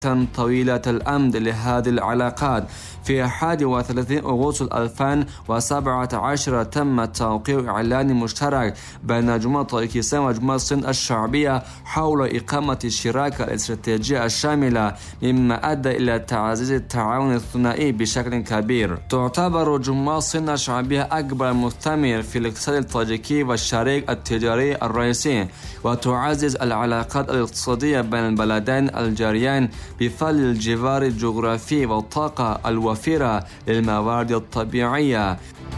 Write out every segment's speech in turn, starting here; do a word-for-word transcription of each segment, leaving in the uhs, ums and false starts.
طويلة الأمد لهذه العلاقات. في أحد وثلاثين أغسطس ألفين وسبعة عشر تم توقيع إعلان مشترك بين جمهورية طاجكستان وجمهورية الصين الشعبية حول إقامة الشراكة الاستراتيجية الشاملة، مما أدى إلى تعزيز التعاون الثنائي بشكل كبير. تعتبر جمهورية الصين الشعبية أكبر مستثمر في الاقتصاد الطاجكي والشريك التجاري الرئيسي، وتعزز العلاقات الاقتصادية بين البلدين الجاريين بفضل الجوار الجغرافي والطاقة الوفيرة للموارد الطبيعية.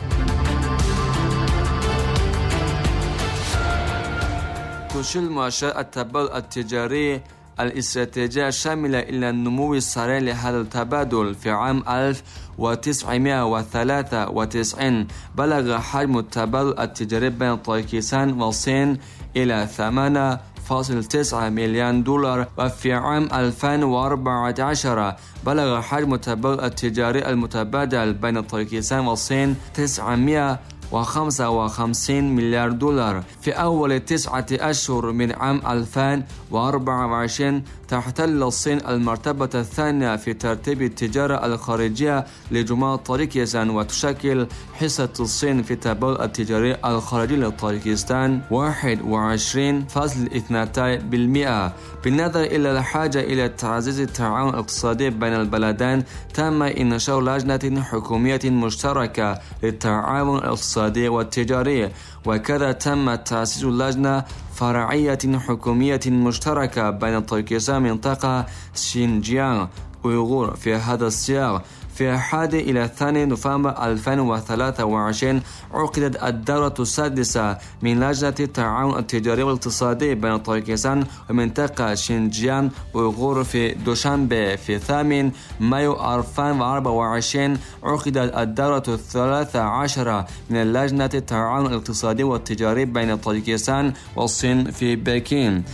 تشير مؤشرات التبادل التجاري الاستراتيجية الشاملة إلى النمو السريع لهذا التبادل. في عام ألف وتسعمائة وثلاثة وتسعين بلغ حجم التبادل التجاري بين طاجكستان والصين إلى ثمانية فاصلة تسعة مليون دولار، وفي عام ألفين وأربعة عشر بلغ حجم التبادل التجاري المتبادل بين طاجكستان والصين تسعمائة وخمسة وخمسين مليار دولار. في أول تسعة أشهر من عام ألفين وأربعة وعشرين تحتل الصين المرتبة الثانية في ترتيب التجارة الخارجية لجمهورية طاجكستان، وتشكل حصة الصين في التبادل التجاري الخارجي لطاجكستان واحد وعشرين فاصلة اثنين بالمئة. بالنظر إلى الحاجة إلى تعزيز التعاون الاقتصادي بين البلدين، تم إنشاء لجنة حكومية مشتركة للتعاون الاقتصادي والتجاري، وكذا تم تأسيس لجنة فرعية حكومية مشتركة بين طاجكستان ومنطقة شينجيانغ أويغور. في هذا السياق، في أحد إلى ثاني نوفمبر ألفين وثلاثة وعشرين عقدت الدورة السادسة من لجنة التعاون التجاري والاقتصادي بين طاجكستان ومنطقة شينجيانغ أويغور في دوشنبه. في ثامن مايو ألفين وأربعة وعشرين عقدت الدورة الثالثة عشرة من لجنة التعاون الاقتصادي والتجاري بين طاجكستان والصين في بكين.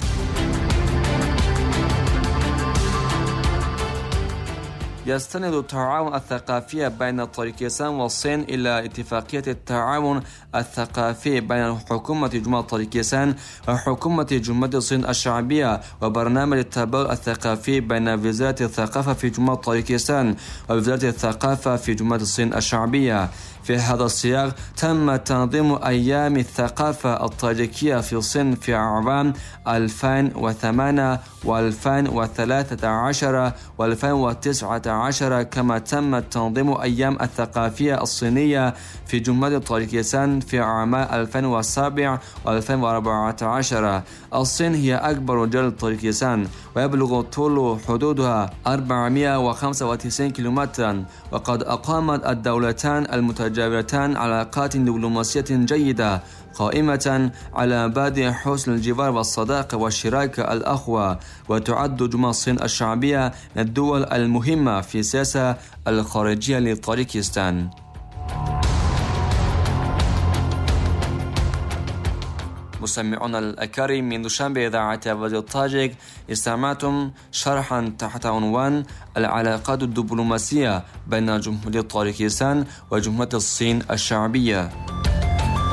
يستند التعاون الثقافي بين طاجكستان والصين إلى اتفاقية التعاون الثقافي بين حكومة جمهورية طاجكستان وحكومة جمهورية الصين الشعبية، وبرنامج التبادل الثقافي بين وزارة الثقافة في جمهورية طاجكستان ووزارة الثقافة في جمهورية الصين الشعبية. في هذا السياق تم تنظيم أيام الثقافة الطاجكية في الصين في أعوام ألفين وثمانية وألفين وثلاثة عشر وألفين وتسعة عشر، كما تم تنظيم أيام الثقافية الصينية في جمهورية طاجكستان في أعوام ألفين وسبعة وألفين وأربعة عشر. الصين هي أكبر دولة طاجكستان، ويبلغ طول حدودها أربعمائة وخمسة وتسعين كيلومترا، وقد أقامت الدولتان المتجاورتان علاقات دبلوماسية جيدة قائمة على مبادئ حسن الجوار والصداقة والشراكة الأخوة، وتعد جمهورية الصين الشعبية من الدول المهمة في السياسة الخارجية لطاجكستان. مستمعونا الأكارم، من دوشنبه إذاعة راديو الطاجك استمعتم شرحا تحت عنوان العلاقات الدبلوماسية بين جمهورية طاجكستان وجمهورية الصين الشعبية.